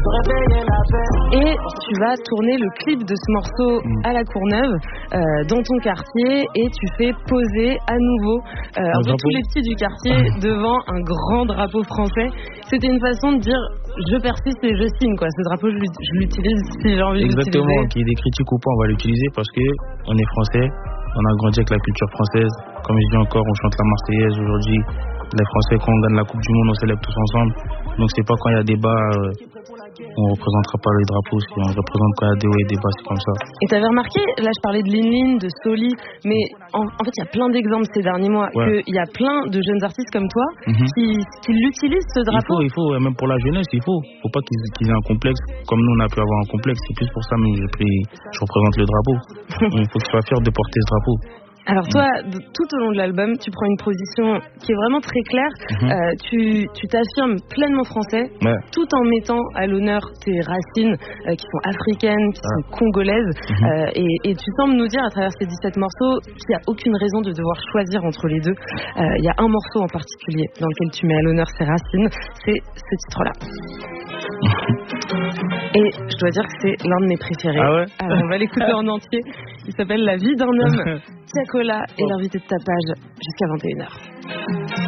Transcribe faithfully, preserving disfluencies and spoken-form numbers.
Et tu vas tourner le clip de ce morceau mmh. à La Courneuve, euh, dans ton quartier, et tu fais poser à nouveau euh, un peu tous les petits du quartier devant un grand drapeau français. C'était une façon de dire je persiste et je signe, quoi. Ce drapeau, je, je l'utilise si j'ai envie de l'utiliser. Exactement, qu'il y ait des critiques ou pas, on va l'utiliser parce que on est français, on a grandi avec la culture française. Comme je dis encore, on chante la Marseillaise aujourd'hui. Les Français, quand on gagne la Coupe du Monde, on célèbre tous ensemble. Donc c'est pas quand il y a débat, euh, on représentera pas les drapeaux. Si on représente quand il y a des hauts et des bas, c'est comme ça. Et t'avais remarqué, là je parlais de Lin-Lin, de Soli, mais en, en fait il y a plein d'exemples ces derniers mois, ouais. qu'il y a plein de jeunes artistes comme toi mm-hmm. qui, qui l'utilisent ce drapeau. Il faut, il faut, même pour la jeunesse, il faut. Faut pas qu'ils, qu'ils aient un complexe, comme nous on a pu avoir un complexe. C'est plus pour ça, mais j'ai pris, je représente le drapeau. Il faut qu'ils soient fiers de porter ce drapeau. Alors toi, tout au long de l'album, tu prends une position qui est vraiment très claire. Mmh. Euh, tu, tu t'affirmes pleinement français, ouais. tout en mettant à l'honneur tes racines euh, qui sont africaines, qui ah. sont congolaises. Mmh. Euh, et, et tu sembles nous dire à travers ces dix-sept morceaux qu'il n'y a aucune raison de devoir choisir entre les deux. Il euh, y a un morceau en particulier dans lequel tu mets à l'honneur ces racines, c'est ce titre-là. Et je dois dire que c'est l'un de mes préférés. Ah ouais. Alors on va l'écouter en entier. Il s'appelle La vie d'un homme. Tiakola est l'invité de Tapage jusqu'à vingt et une heures.